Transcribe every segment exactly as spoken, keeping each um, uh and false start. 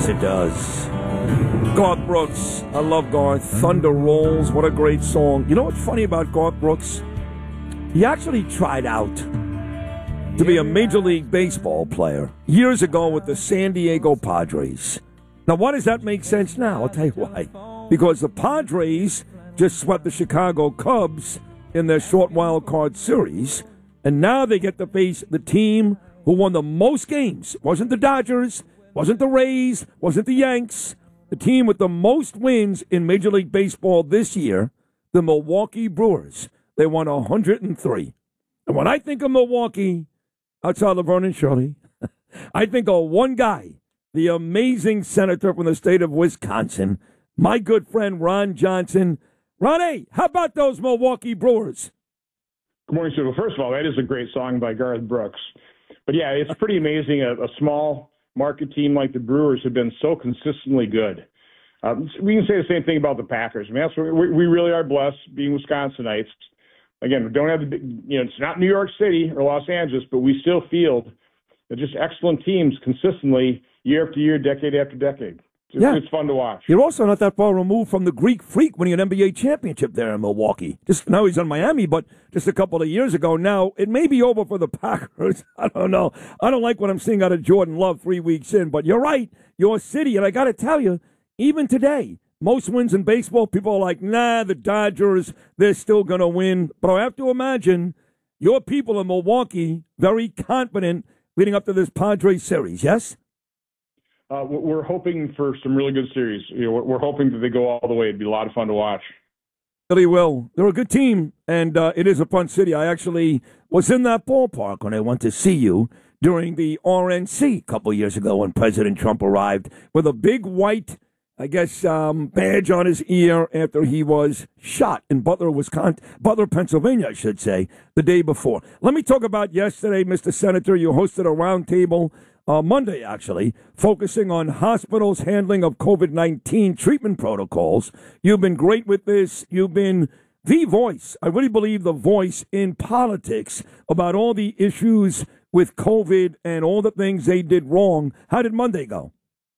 it does. Garth Brooks. I love Garth. Thunder Rolls. What a great song. You know what's funny about Garth Brooks? He actually tried out to be a Major League Baseball player years ago with the San Diego Padres. Now, why does that make sense now? I'll tell you why. Because the Padres just swept the Chicago Cubs in their short wild card series, and now they get to face the team who won the most games. It wasn't the Dodgers, wasn't the Rays, wasn't the Yanks. The team with the most wins in Major League Baseball this year, the Milwaukee Brewers. They won one hundred three. And when I think of Milwaukee, outside Laverne and Shirley, I think of one guy, the amazing senator from the state of Wisconsin, my good friend Ron Johnson. Ronnie, how about those Milwaukee Brewers? Good morning, sir. Well, first of all, that is a great song by Garth Brooks. But yeah, it's pretty amazing. A, a small market team like the Brewers have been so consistently good. Um, we can say the same thing about the Packers. I mean, that's what we, we really are blessed being Wisconsinites. Again, we don't have the big, you know, it's not New York City or Los Angeles, but we still field just excellent teams consistently year after year, decade after decade. It's, yeah. It's fun to watch. You're also not that far removed from the Greek Freak winning an N B A championship there in Milwaukee. Just now he's in Miami, but just a couple of years ago. Now, it may be over for the Packers. I don't know. I don't like what I'm seeing out of Jordan Love three weeks in, but you're right. Your city, and I got to tell you, even today, most wins in baseball, people are like, nah, the Dodgers, they're still going to win. But I have to imagine your people in Milwaukee very confident leading up to this Padres series, yes? Uh, we're hoping for some really good series. You know, we're hoping that they go all the way. It'd be a lot of fun to watch. Really will. They're a good team, and uh, it is a fun city. I actually was in that ballpark when I went to see you during the R N C a couple years ago when President Trump arrived with a big white, I guess, um, badge on his ear after he was shot in Butler, Wisconsin, Butler, Pennsylvania, I should say, the day before. Let me talk about yesterday, Mister Senator. You hosted a roundtable Uh, Monday, actually, focusing on hospitals' handling of COVID nineteen treatment protocols. You've been great with this. You've been the voice, I really believe the voice in politics about all the issues with COVID and all the things they did wrong. How did Monday go?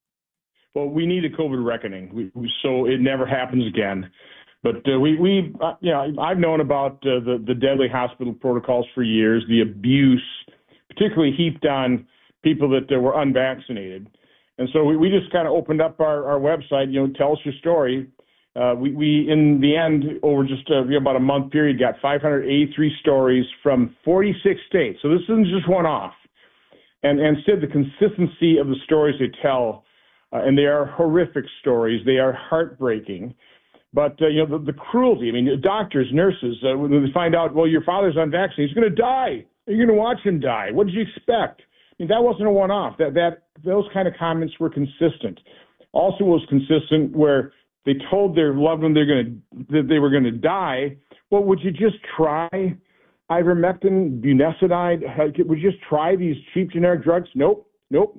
Well, we need a COVID reckoning, we, we, so it never happens again. But uh, we, we uh, you know, I've known about uh, the, the deadly hospital protocols for years, the abuse, particularly heaped on people that uh, were unvaccinated. And so we, we just kind of opened up our, our website, you know, tell us your story. Uh, we, we, in the end, over just uh, you know, about a month period, got five hundred eighty-three stories from forty-six states. So this isn't just one off. And, and instead, the consistency of the stories they tell, uh, and they are horrific stories. They are heartbreaking. But, uh, you know, the, the cruelty, I mean, doctors, nurses, uh, when they find out, well, your father's unvaccinated, he's going to die. You're going to watch him die. What did you expect? That wasn't a one-off. That that those kind of comments were consistent. Also, was consistent where they told their loved one they're going to that they were going to die. Well, would you just try ivermectin, budesonide? Would you just try these cheap generic drugs? Nope, nope.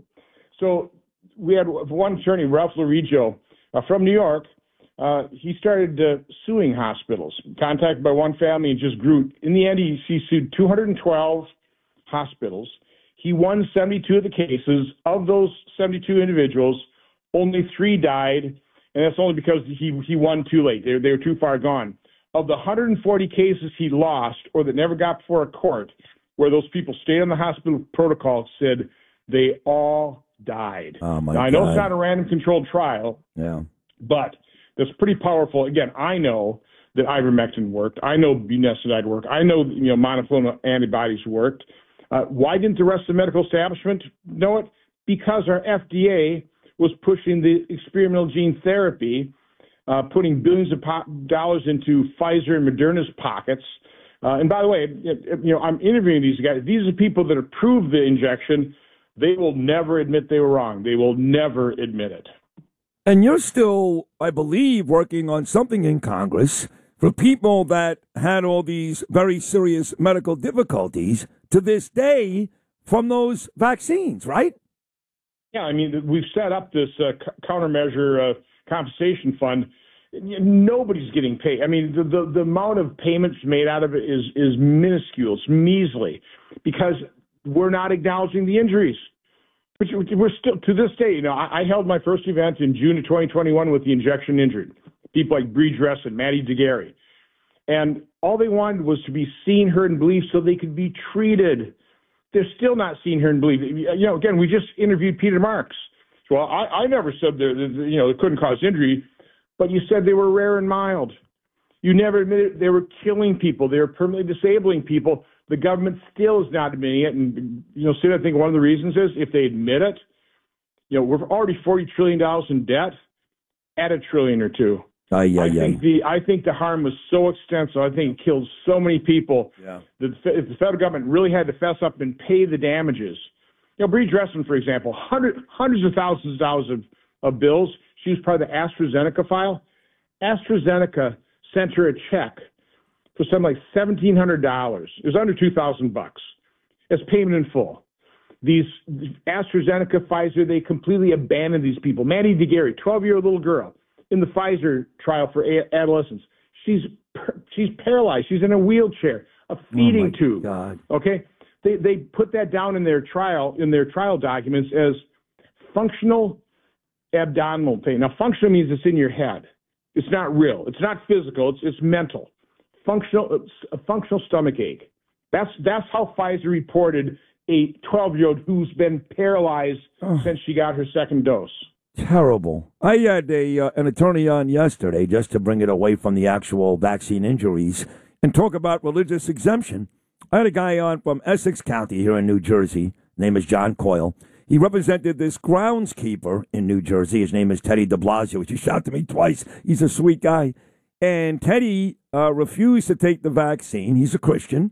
So we had one attorney, Ralph Lorigio, uh, from New York. Uh, he started uh, suing hospitals. Contacted by one family and just grew. In the end, he, he sued two hundred twelve hospitals. He won seventy-two of the cases. Of those seventy-two individuals, only three died, and that's only because he he won too late. They, they were too far gone. Of the one hundred forty cases he lost or that never got before a court, where those people stayed on the hospital protocol, said they all died. Oh my now, I know it's not a random controlled trial, yeah, but that's pretty powerful. Again, I know that ivermectin worked. I know budesonide worked. I know you know monoclonal antibodies worked. Uh, why didn't the rest of the medical establishment know it? Because our F D A was pushing the experimental gene therapy, uh, putting billions of po- dollars into Pfizer and Moderna's pockets. Uh, and by the way, it, it, you know, I'm interviewing these guys. These are people that approved the injection. They will never admit they were wrong. They will never admit it. And you're still, I believe, working on something in Congress for people that had all these very serious medical difficulties to this day from those vaccines, right? Yeah, I mean, we've set up this uh, countermeasure uh, compensation fund. Nobody's getting paid. I mean, the, the, the amount of payments made out of it is, is minuscule. It's measly because we're not acknowledging the injuries. But we're still, to this day, you know, I, I held my first event in June of twenty twenty-one with the injection injured. People like Bree Dressen, Maddie DeGarry. And all they wanted was to be seen, heard, and believed so they could be treated. They're still not seen, heard, and believed. You know, again, we just interviewed Peter Marks. Well, I, I never said that, you know, it couldn't cause injury, but you said they were rare and mild. You never admitted they were killing people. They were permanently disabling people. The government still is not admitting it. And, you know, Sid, I think one of the reasons is if they admit it, you know, we're already forty trillion dollars in debt, add a trillion or two. Uh, yeah, I yeah. think the I think the harm was so extensive. I think it killed so many people yeah. that if the federal government really had to fess up and pay the damages. You know, Bree Dressen, for example, hundred, hundreds of thousands of dollars of, of bills. She was part of the AstraZeneca file. AstraZeneca sent her a check for something like seventeen hundred dollars. It was under two thousand bucks as payment in full. These AstraZeneca, Pfizer, they completely abandoned these people. Maddie DeGarry, twelve-year-old little girl in the Pfizer trial for adolescents. She's she's paralyzed. She's in a wheelchair, a feeding oh tube. God. Okay. They they put that down in their trial in their trial documents as functional abdominal pain. Now, functional means it's in your head. It's not real. It's not physical. It's it's mental. Functional a functional stomach ache. That's that's how Pfizer reported a twelve-year-old who's been paralyzed oh. since she got her second dose. Terrible. I had a uh, an attorney on yesterday just to bring it away from the actual vaccine injuries and talk about religious exemption. I had a guy on from Essex County here in New Jersey. His name is John Coyle. He represented this groundskeeper in New Jersey. His name is Teddy de Blasio, which he shot to me twice. He's a sweet guy. And Teddy uh, refused to take the vaccine. He's a Christian.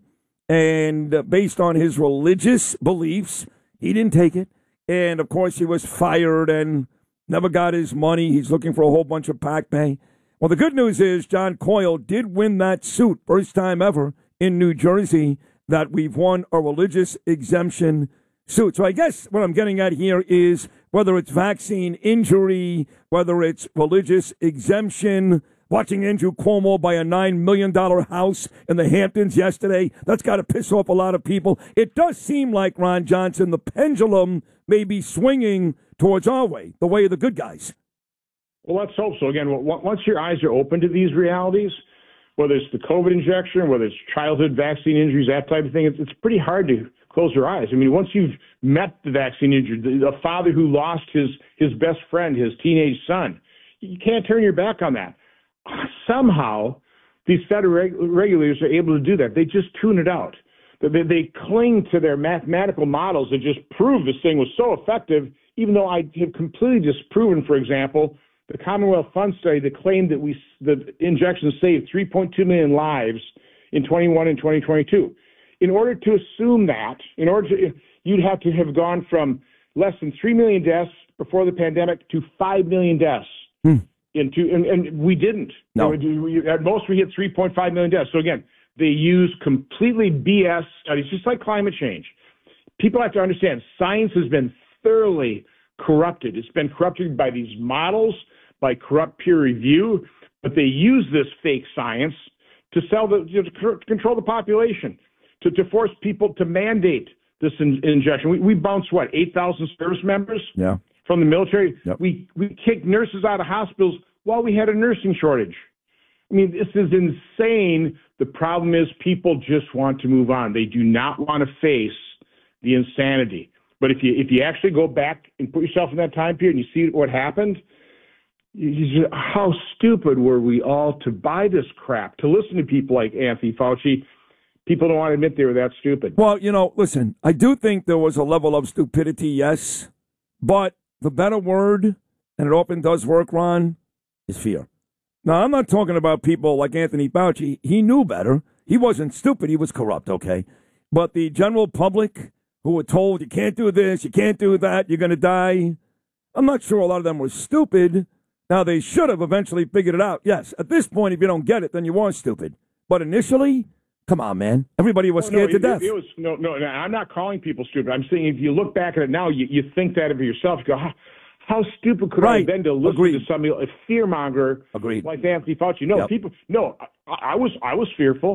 And uh, based on his religious beliefs, he didn't take it. And, of course, he was fired and never got his money. He's looking for a whole bunch of PAC pay. Well, the good news is John Coyle did win that suit, first time ever in New Jersey that we've won a religious exemption suit. So I guess what I'm getting at here is whether it's vaccine injury, whether it's religious exemption, watching Andrew Cuomo buy a nine million dollars house in the Hamptons yesterday, that's got to piss off a lot of people. It does seem like, Ron Johnson, the pendulum may be swinging towards our way, the way of the good guys. Well, let's hope so. Again, once your eyes are open to these realities, whether it's the COVID injection, whether it's childhood vaccine injuries, that type of thing, it's, it's pretty hard to close your eyes. I mean, once you've met the vaccine injured, the, the father who lost his, his best friend, his teenage son, you can't turn your back on that. Somehow, these federal reg- regulators are able to do that. They just tune it out. They, they cling to their mathematical models that just prove this thing was so effective, even though I have completely disproven, for example, the Commonwealth Fund study that claimed that we the injections saved three point two million lives in twenty-one and twenty twenty-two. In order to assume that, in order to, you'd have to have gone from less than three million deaths before the pandemic to five million deaths. Hmm. Into and, and we didn't. No. At most, we hit three point five million deaths. So again, they use completely B S studies, just like climate change. People have to understand science has been thoroughly corrupted. It's been corrupted by these models, by corrupt peer review, but they use this fake science to sell the to control the population, to, to force people to mandate this in, injection. We, we bounced what eight thousand service members yeah. from the military. Yep. We we kicked nurses out of hospitals while we had a nursing shortage. I mean, this is insane. The problem is people just want to move on. They do not want to face the insanity. But if you if you actually go back and put yourself in that time period and you see what happened, you just, how stupid were we all to buy this crap, to listen to people like Anthony Fauci. People don't want to admit they were that stupid. Well, you know, listen, I do think there was a level of stupidity, yes, but the better word, and it often does work, Ron, is fear. Now, I'm not talking about people like Anthony Fauci. He knew better. He wasn't stupid. He was corrupt, okay? But the general public who were told you can't do this, you can't do that, you're going to die, I'm not sure a lot of them were stupid. Now, they should have eventually figured it out. Yes, at this point, if you don't get it, then you are stupid. But initially, come on, man. Everybody was scared no, no, to it, death. It was, no, no, no, I'm not calling people stupid. I'm saying if you look back at it now, you, you think that of yourself. You go, how, how stupid could right. I have been to listen Agreed. to somebody, a fearmonger Agreed. like Anthony Fauci? No, yep. people, no, I, I was I was fearful.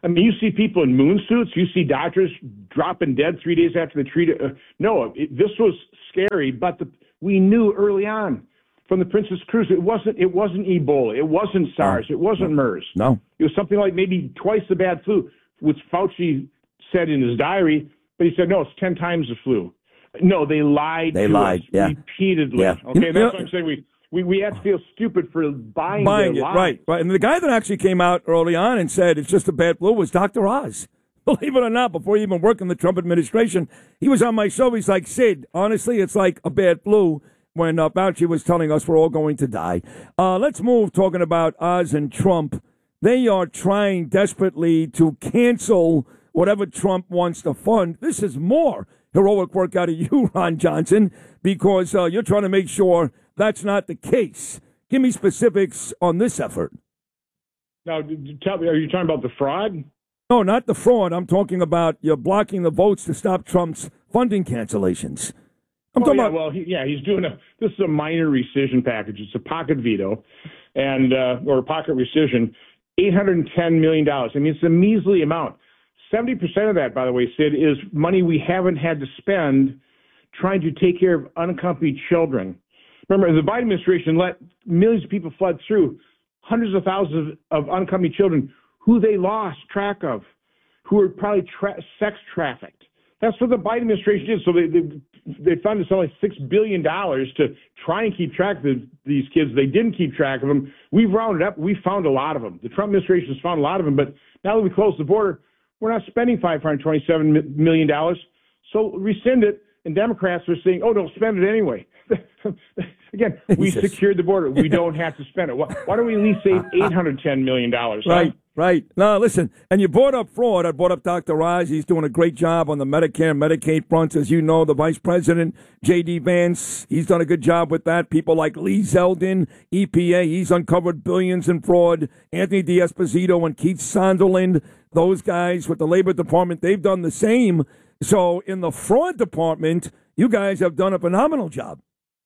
I mean, you see people in moon suits. You see doctors dropping dead three days after they treat it. Uh, no, it, this was scary, but the, we knew early on from the Princess Cruise, it wasn't it wasn't Ebola, it wasn't SARS, no. it wasn't no. MERS. No, it was something like maybe twice the bad flu, which Fauci said in his diary. But he said no, it's ten times the flu. No, they lied. They to lied us yeah. repeatedly. Yeah. Okay, you that's know, what I'm saying. We. We we had to feel stupid for buying, buying their it, lies. right, right. And the guy that actually came out early on and said it's just a bad flu was Doctor Oz. Believe it or not, before he even worked in the Trump administration, he was on my show. He's like, Sid, honestly, it's like a bad flu when uh, Fauci was telling us we're all going to die. Uh, let's move talking about Oz and Trump. They are trying desperately to cancel whatever Trump wants to fund. This is more heroic work out of you, Ron Johnson, because uh, you're trying to make sure that's not the case. Give me specifics on this effort. Now, tell me, are you talking about the fraud? No, not the fraud. I'm talking about you're blocking the votes to stop Trump's funding cancellations. I'm oh, talking yeah, about. Well, he, yeah, he's doing a. This is a minor rescission package. It's a pocket veto, and uh, or a pocket rescission. eight hundred ten million dollars. I mean, it's a measly amount. seventy percent of that, by the way, Sid, is money we haven't had to spend trying to take care of unaccompanied children. Remember, the Biden administration let millions of people flood through, hundreds of thousands of, of unaccompanied children who they lost track of, who were probably tra- sex trafficked. That's what the Biden administration did. So they they, they funded something like six billion dollars to try and keep track of the, these kids. They didn't keep track of them. We've rounded up. We found a lot of them. The Trump administration has found a lot of them. But now that we closed the border, we're not spending five hundred twenty-seven million dollars. So rescind it. And Democrats are saying, oh, don't spend it anyway. Again, we Jesus. secured the border. We don't have to spend it. Why, why don't we at least save eight hundred ten million dollars? Right, huh? right. No, listen, and you brought up fraud. I brought up Doctor Oz. He's doing a great job on the Medicare, Medicaid front. As you know, the Vice President, J D. Vance, he's done a good job with that. People like Lee Zeldin, E P A, he's uncovered billions in fraud. Anthony D'Esposito and Keith Sunderland, those guys with the Labor Department, they've done the same. So in the fraud department, you guys have done a phenomenal job.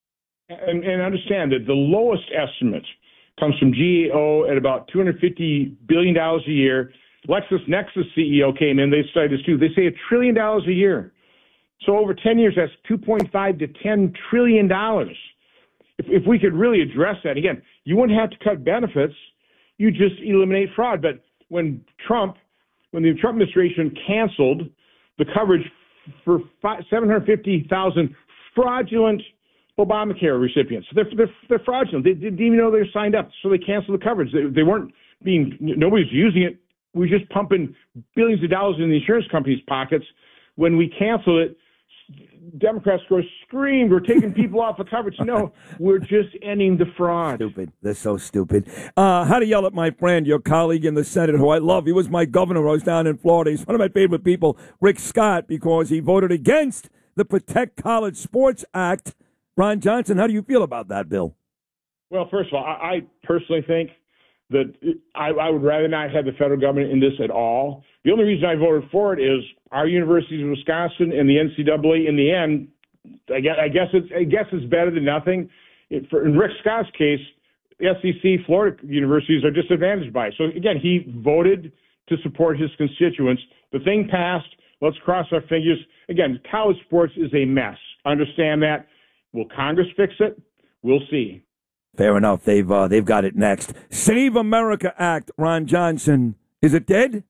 And, and understand that the lowest estimate comes from G A O at about two hundred fifty billion dollars a year. LexisNexis C E O came in. They studied this too. They say a trillion dollars a year. So over ten years, that's two point five to ten trillion dollars. If, if we could really address that, again, you wouldn't have to cut benefits. You just eliminate fraud. But when Trump, when the Trump administration canceled the coverage for seven hundred fifty thousand fraudulent Obamacare recipients. They're, they're, they're fraudulent. They didn't even know they were signed up, so they canceled the coverage. They, they weren't being, nobody's using it. We were just pumping billions of dollars in the insurance companies' pockets. When we canceled it, Democrats go screamed, we're taking people off of coverage. No, we're just ending the fraud. Stupid. They're so stupid. Uh, how to yell at my friend, your colleague in the Senate, who I love. He was my governor. I was down in Florida. He's one of my favorite people, Rick Scott, because he voted against the Protect College Sports Act. Ron Johnson, how do you feel about that bill? Well, first of all, I, I personally think that I, I would rather not have the federal government in this at all. The only reason I voted for it is our universities in Wisconsin and the N C double A. In the end, I guess, I guess it's I guess it's better than nothing. It, for, in Rick Scott's case, the S E C, Florida universities are disadvantaged by it. So again, he voted to support his constituents. The thing passed. Let's cross our fingers. Again, college sports is a mess. Understand that. Will Congress fix it? We'll see. Fair enough. They've uh, they've got it next. Save America Act, Ron Johnson. Is it dead?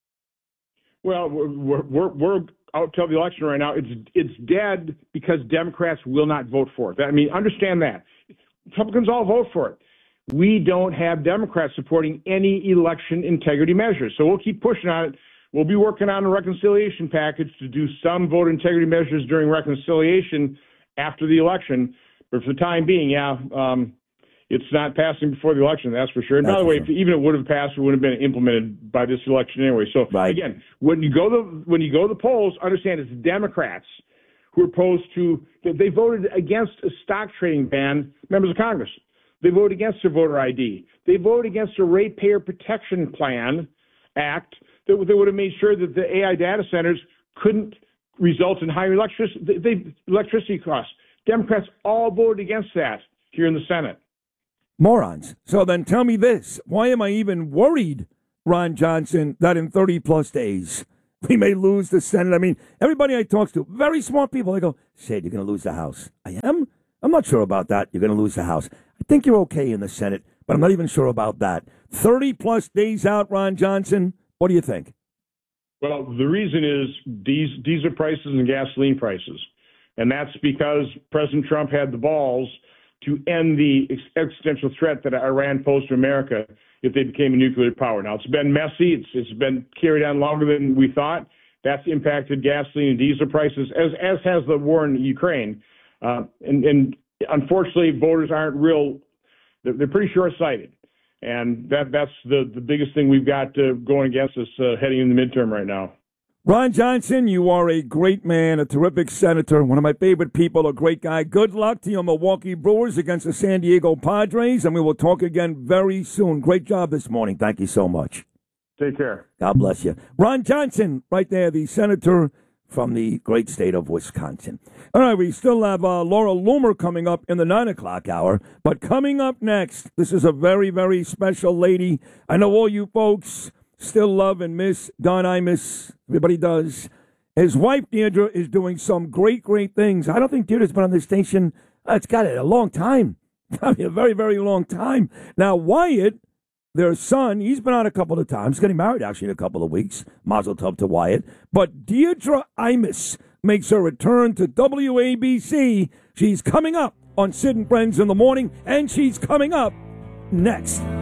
Well, we're we're, we're out till the election right now. It's it's dead because Democrats will not vote for it. I mean, understand that. Republicans all vote for it. We don't have Democrats supporting any election integrity measures, so we'll keep pushing on it. We'll be working on a reconciliation package to do some voter integrity measures during reconciliation after the election. But for the time being, yeah, um, it's not passing before the election, that's for sure. And that's by the way, sure. if, even if it would have passed, it would have been implemented by this election anyway. So right. Again, when you go to when you go to the polls, understand it's Democrats who are opposed to. They voted against a stock trading ban. Members of Congress, they voted against a voter I D. They voted against a Ratepayer Protection Plan Act that, that would have made sure that the A I data centers couldn't result in higher electricity, they, electricity costs. Democrats all voted against that here in the Senate. Morons. So then tell me this. Why am I even worried Ron Johnson, that in thirty plus days, we may lose the Senate. I mean, everybody I talk to, very smart people, they go, Sid, you're going to lose the House. I am? I'm not sure about that. You're going to lose the House. I think you're okay in the Senate, but I'm not even sure about that. thirty plus days out, Ron Johnson. What do you think? Well, the reason is diesel, diesel prices and gasoline prices. And that's because President Trump had the balls to end the existential threat that Iran posed to America if they became a nuclear power. Now, it's been messy. It's, it's been carried on longer than we thought. That's impacted gasoline and diesel prices, as, as has the war in Ukraine. Uh, and, and unfortunately, voters aren't real, they're, they're pretty short-sighted. And that that's the, the biggest thing we've got uh, going against us uh, heading in the midterm right now. Ron Johnson, you are a great man, a terrific senator, one of my favorite people, a great guy. Good luck to your Milwaukee Brewers against the San Diego Padres, and we will talk again very soon. Great job this morning. Thank you so much. Take care. God bless you. Ron Johnson, right there, the senator from the great state of Wisconsin. All right, we still have uh, Laura Loomer coming up in the nine o'clock hour, but coming up next, this is a very, very special lady. I know all you folks still love and miss Don Imus. Everybody does. His wife, Deirdre, is doing some great, great things. I don't think Deirdre's been on this station. Uh, it's got it a long time. I mean, a very, very long time. Now, Wyatt, their son, he's been on a couple of times. Getting married, actually, in a couple of weeks. Mazel tov to Wyatt. But Deirdre Imus makes her return to W A B C. She's coming up on Sid and Friends in the morning, and she's coming up next.